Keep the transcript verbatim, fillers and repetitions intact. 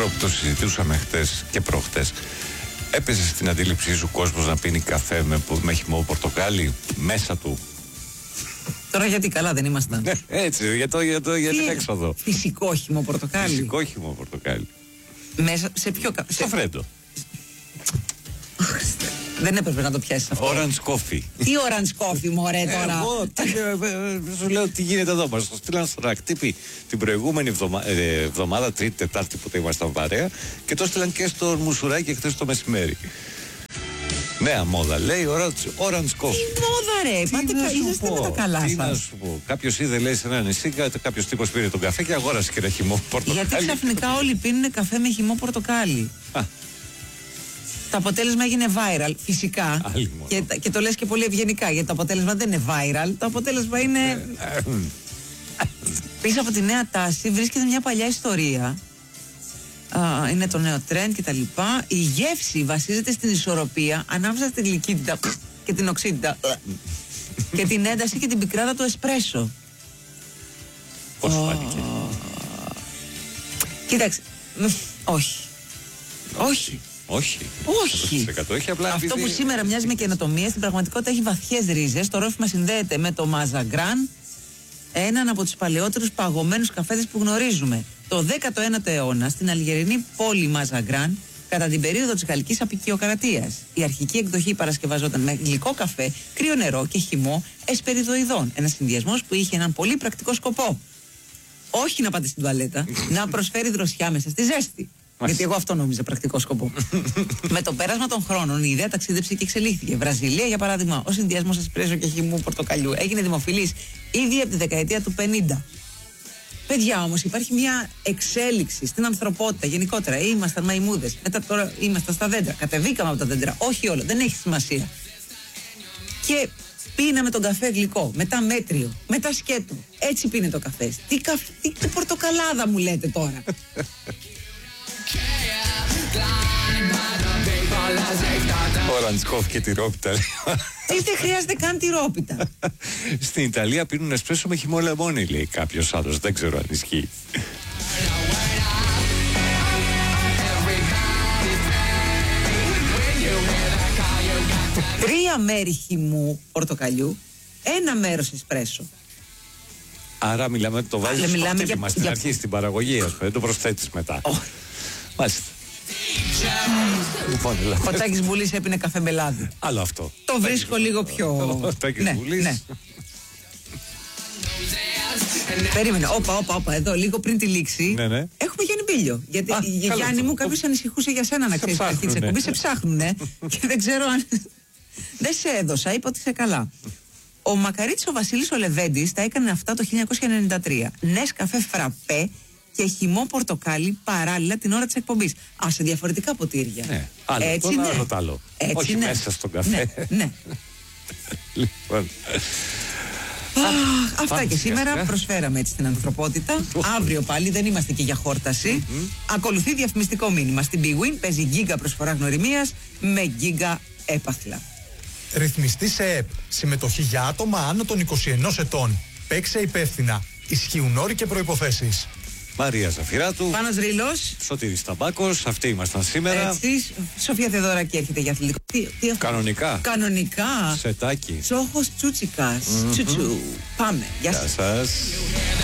Τώρα που το συζητούσαμε χτες και προχτές, έπαιζε στην αντίληψή σου κόσμος να πίνει καφέ με, με χυμό πορτοκάλι μέσα του? Τώρα γιατί καλά δεν ήμασταν? Έτσι, για, το, για, το, για την έξοδο. Φυσικό χυμό πορτοκάλι. Φυσικό χυμό πορτοκάλι. Μέσα σε ποιο καφέ? Στο φρέντο. Δεν έπρεπε να το πιάσεις αυτό. Orange coffee. Τι orange coffee, μωρέ, τώρα? Εγώ σου λέω τι γίνεται εδώ. Μας το στείλαν στον Ρακτύπη την προηγούμενη εβδομα, ε, εβδομάδα, Τρίτη, Τετάρτη που ήμασταν παρέα, και το στείλαν και στο Μουσουράκι χθες το μεσημέρι. Νέα μόδα, λέει orange, orange coffee. Τι μόδα, ρε, πάτε είστε με τα καλά σας. Τι να σου πω. Κάποιος είδε, λέει, σε ένα νησί, κάποιος τύπος πήρε τον καφέ και αγόρασε και ένα χυμό πορτοκάλι. Γιατί ξαφνικά όλοι πίνουν καφέ με χυμό πορτοκάλι? Α. Το αποτέλεσμα έγινε viral, φυσικά. Και, και το λες και πολύ ευγενικά, γιατί το αποτέλεσμα δεν είναι viral. Το αποτέλεσμα είναι... Πίσω από τη νέα τάση βρίσκεται μια παλιά ιστορία. Α, είναι το νέο trend και τα λοιπά. Η γεύση βασίζεται στην ισορροπία ανάμεσα στη γλυκύτητα και την οξύτητα και την ένταση και την πικράδα του εσπρέσο. Πώς oh. φάνηκε? Κοίταξε, όχι. Όχι. Όχι. Όχι. Έχει απλά αυτό επειδή... που σήμερα μοιάζει με καινοτομία, στην πραγματικότητα έχει βαθιές ρίζες. Το ρόφημα συνδέεται με το Μαζαγκράν, έναν από τους παλαιότερους παγωμένους καφέδες που γνωρίζουμε. Το δέκατο ένατο αιώνα, στην αλγερινή πόλη Μαζαγκράν, κατά την περίοδο της γαλλικής αποικιοκρατίας, η αρχική εκδοχή παρασκευαζόταν με γλυκό καφέ, κρύο νερό και χυμό εσπεριδοειδών. Ένας συνδυασμός που είχε έναν πολύ πρακτικό σκοπό. Όχι να πάτε στην τουαλέτα, να προσφέρει δροσιά μέσα στη ζέστη. Γιατί εγώ αυτό νόμιζα πρακτικό σκοπό. Με το πέρασμα των χρόνων η ιδέα ταξίδεψε και εξελίχθηκε. Βραζιλία, για παράδειγμα, ο συνδυασμός εσπρέσο και χυμού πορτοκαλιού έγινε δημοφιλής ήδη από τη δεκαετία του πενήντα. Παιδιά, όμως, υπάρχει μια εξέλιξη στην ανθρωπότητα γενικότερα. Ήμασταν μαϊμούδες, μετά τώρα ήμασταν στα δέντρα. Κατεβήκαμε από τα δέντρα. Όχι όλο, δεν έχει σημασία. Και πίναμε τον καφέ γλυκό, μετά μέτριο, μετά σκέτο. Έτσι πίνει το καφέ. Τι, καφ... τι, τι πορτοκαλάδα μου λέτε τώρα? Orange coffee και τυρόπιτα. Τι δεν χρειάζεται καν τυρόπιτα. Στην Ιταλία πίνουν εσπρέσο με χυμό λεμόνι, λέει κάποιος άλλος. Δεν ξέρω αν ισχύει. Τρία μέρη χυμού πορτοκαλιού, ένα μέρος εσπρέσο. Άρα μιλάμε, το βάζεις στο χτύπημα στην αρχή, στην παραγωγή, ας πούμε, δεν το προσθέτεις μετά. Μάλιστα. Λοιπόν, ο Τάκης Μπουλής έπινε καφέ με λάδι. Άλλο αυτό. Το βρίσκω λίγο πιο... Ο Τάκης ναι, Μπουλής. Ναι. Περίμενε, όπα, όπα, όπα, εδώ λίγο πριν τη λήξη. Ναι, ναι. Έχουμε Γιάννη Μπίλιο. Γιατί Α, για Γιάννη μου κάποιος ανησυχούσε για σένα να ξέρεις αρχή της εκπομπής. Σε ψάχνουνε. Και δεν ξέρω αν... Δεν σε έδωσα, είπα ότι είσαι καλά. Ο Μακαρίτης ο Βασίλης ο Λεβέντης τα έκανε αυτά το χίλια εννιακόσια ενενήντα τρία. Νες καφέ φραπέ και χυμό πορτοκάλι παράλληλα την ώρα της εκπομπής. Α, σε διαφορετικά ποτήρια. Ναι, άλλο έτσι το, ναι. άλλο το άλλο. Έτσι όχι ναι. μέσα στον καφέ. Ναι, ναι. Λοιπόν. Αχ, αυτά και σήμερα προσφέραμε έτσι την ανθρωπότητα. Αύριο πάλι δεν είμαστε και για χόρταση. Ακολουθεί διαφημιστικό μήνυμα. Στην Big Win παίζει γίγκα προσφορά γνωριμίας με γίγκα έπαθλα. Ρυθμιστή σε ΕΠ. Συμμετοχή για άτομα άνω των είκοσι ενός ετών. Παίξε υπεύθυνα. Ισχύουν όροι και προϋποθέσεις. Μαρία Ζαφυράτου. Πάνος Ρήλος. Σωτήρης Ταμπάκος. Αυτοί ήμασταν σήμερα. Έτσι. Σοφία Θεδωράκη έρχεται για αθλητικό. Τι, τι Κανονικά. Κανονικά. Σετάκι. Τσόχος Τσούτσικας. Mm-hmm. Τσουτσου. Πάμε. Γεια σας. Γεια σας.